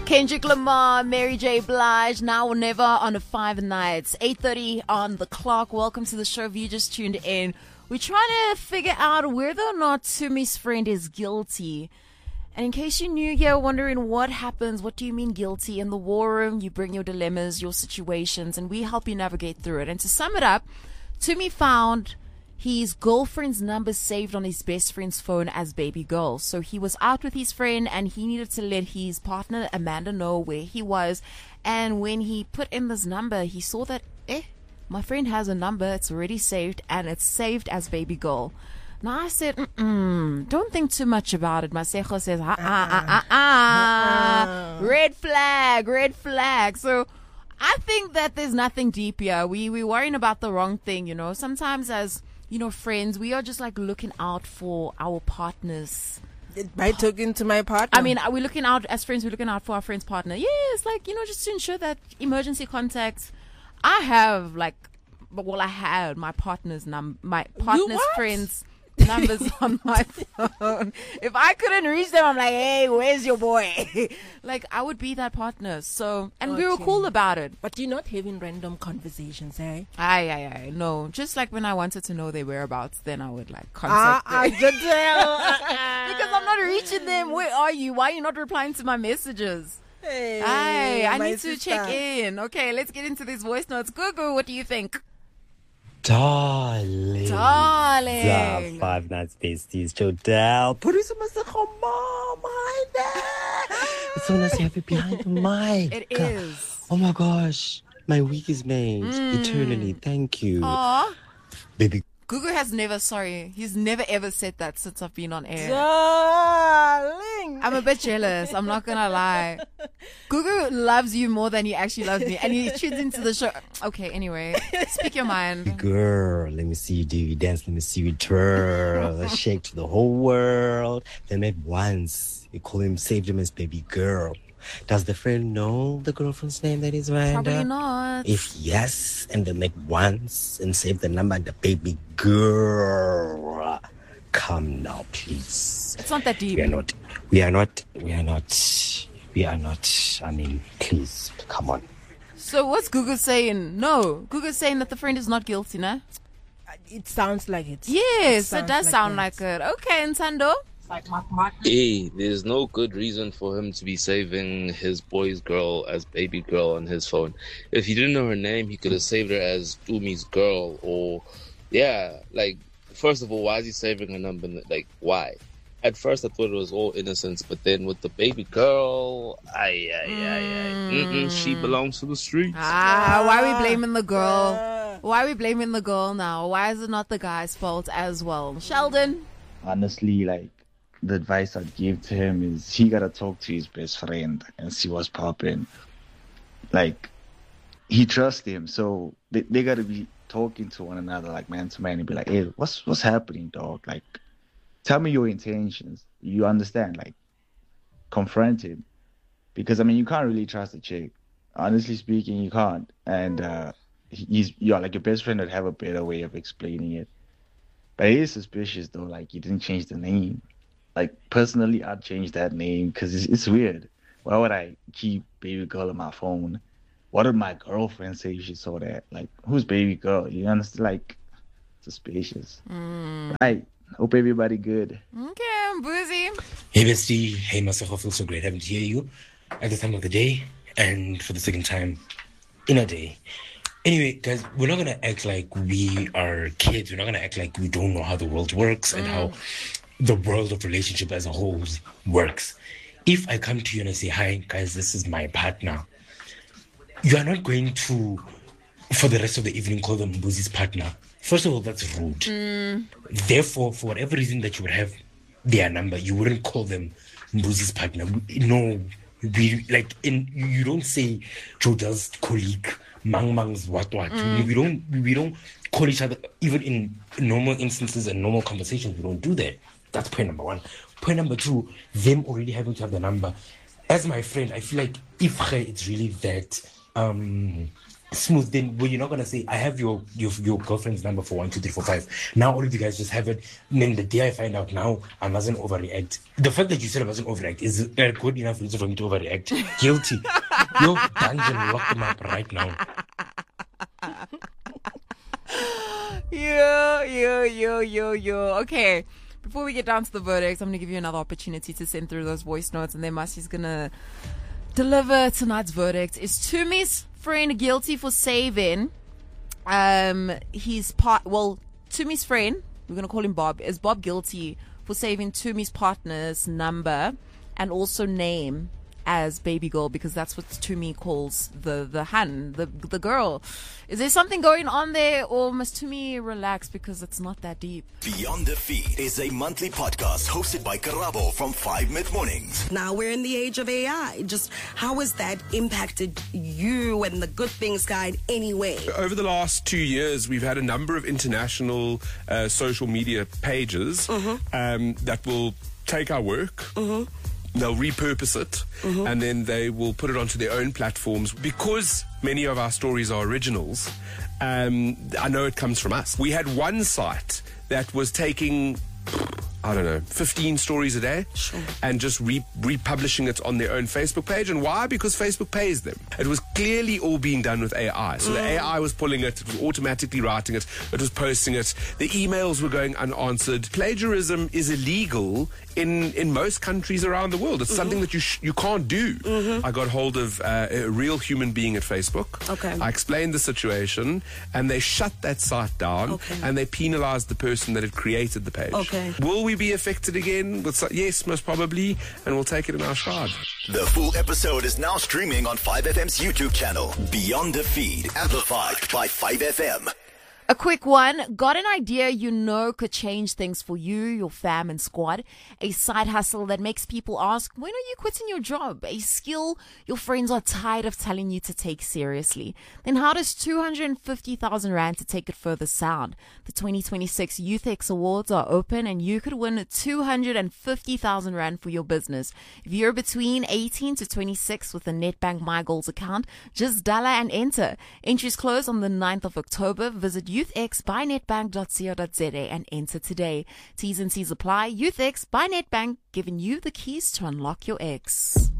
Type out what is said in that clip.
Kendrick Lamar, Mary J. Blige, Now or Never on a 5 nights, 8:30 on the clock. Welcome to the show. If you just tuned in, we're trying to figure out whether or not Tumi's friend is guilty. And in case you're new here, wondering what happens, what do you mean guilty? In the war room, you bring your dilemmas, your situations, and we help you navigate through it. And to sum it up, Tumi found his girlfriend's number saved on his best friend's phone as baby girl. So he was out with his friend and he needed to let his partner Amanda know where he was. And when he put in this number, he saw that, my friend has a number, it's already saved, and it's saved as baby girl. Now I said, don't think too much about it. Masego says, red flag. So I think that there's nothing deep here. We're worrying about the wrong thing, you know. Sometimes as friends, we are just like looking out for our partners. By talking to my partner? I mean, are we looking out as friends? We're looking out for our friend's partner. Yes, like, just to ensure that emergency contacts. I had my partner's friend's numbers on my phone. If I couldn't reach them, I'm like, hey, where's your boy? Like, I would be that partner. So, and we were cool about it. But you're not having random conversations, eh? Aye. No, just like when I wanted to know their whereabouts, then I would like contact them. Because I'm not reaching them. Where are you? Why are you not replying to my messages? Hey, I need to check in. Okay, let's get into these voice notes. Gugu, what do you think? Darling. 5 nights besties, Jodelle. Producer Masego Mom, hi there. It's so nice to have you behind the mic. It is. Oh my gosh. My week is made eternally. Thank you. Aww. Baby. Gugu he's never ever said that since I've been on air. Darling. I'm a bit jealous, I'm not gonna lie. Gugu loves you more than he actually loves me, and he tunes into the show. Okay, anyway, speak your mind. Girl, let me see you do your dance, let me see you twirl, shake to the whole world. They met once, you saved him as baby girl. Does the friend know the girlfriend's name that is Randa? Probably not. If yes, and they met once and saved the number, the baby girl. Come now, please. It's not that deep. We are not. I mean, please, come on. So what's Gugu saying? No, Gugu's saying that the friend is not guilty, nah? It sounds like it. Yes, it does sound like it. Okay, Ntando? Like my partner. Hey, there's no good reason for him to be saving his boy's girl as baby girl on his phone. If he didn't know her name, he could have saved her as Tumi's girl. Or, first of all, why is he saving her number? Like, why? At first, I thought it was all innocence, but then with the baby girl, she belongs to the streets. Why are we blaming the girl? Why are we blaming the girl now? Why is it not the guy's fault as well? Sheldon? Honestly, the advice I'd give to him is he gotta talk to his best friend and see what's popping. He trusts him, so they gotta be talking to one another, man to man, and be like, hey, what's happening, dog? Tell me your intentions. You understand? Confront him. Because, you can't really trust a chick. Honestly speaking, you can't. And your best friend would have a better way of explaining it. But it is suspicious, though, you didn't change the name. Personally, I'd change that name because it's weird. Why would I keep baby girl on my phone? What would my girlfriend say if she saw that? Who's baby girl? You understand? Suspicious. Right. Hope everybody good. Okay, Boozy. Hey, bestie. Hey, Masego. Feels so great having to hear you at this time of the day and for the second time in a day. Anyway, guys, we're not going to act like we are kids. We're not going to act like we don't know how the world works and how the world of relationship as a whole works. If I come to you and I say, hi, guys, this is my partner, you are not going to, for the rest of the evening, call them Mbuzi's partner. First of all, that's rude. Therefore, for whatever reason that you would have their number, you wouldn't call them Mbuzi's partner. No, you don't say Jodel's colleague, Mang's what. We don't call each other, even in normal instances and normal conversations, we don't do that. That's point number one. Point number two, them already having to have the number. As my friend, I feel like if it's really that smooth, then well, you're not gonna say, I have your girlfriend's number for 1, 2, 3, 4, 5. Now all of you guys just have it. And then the day I find out, now I mustn't overreact. The fact that you said I mustn't overreact is a good enough reason for me to overreact. Guilty. You're dungeon, lock them up right now. Yo. Okay. Before we get down to the verdicts, I'm going to give you another opportunity to send through those voice notes, and then Masi's going to deliver tonight's verdict. Is Tumi's friend guilty for saving Tumi's friend, we're going to call him Bob, is Bob guilty for saving Tumi's partner's number and also name as baby girl, because that's what Tumi calls the girl. Is there something going on there, or must Tumi relax because it's not that deep? Beyond the Feed is a monthly podcast hosted by Karabo from 5 mid-mornings. Now we're in the age of AI. Just how has that impacted you and the Good Things Guide anyway? Over the last 2 years, we've had a number of international social media pages that will take our work. They'll repurpose it, and then they will put it onto their own platforms. Because many of our stories are originals, I know it comes from us. We had one site that was taking, 15 stories a day, and just republishing it on their own Facebook page. And why? Because Facebook pays them. It was clearly all being done with AI. So the AI was pulling it was automatically writing it, it was posting it, the emails were going unanswered. Plagiarism is illegal in most countries around the world. It's something that you can't do. I got hold of a real human being at Facebook. Okay. I explained the situation, and they shut that site down, and they penalized the person that had created the page. Okay. Will we be affected again? Yes, most probably, and we'll take it in our stride. The full episode is now streaming on 5FM's YouTube channel. Beyond the Feed, amplified by 5FM. A quick one. Got an idea you know could change things for you, your fam and squad? A side hustle that makes people ask, when are you quitting your job? A skill your friends are tired of telling you to take seriously? Then how does 250,000 Rand to take it further sound? The 2026 YouthX Awards are open, and you could win 250,000 Rand for your business. If you're between 18 to 26 with a Nedbank My Goals account, just dial and enter. Entries close on the 9th of October. Visit YouthX by netbank.co.za and enter today. T's and C's apply. YouthX by Nedbank, giving you the keys to unlock your X.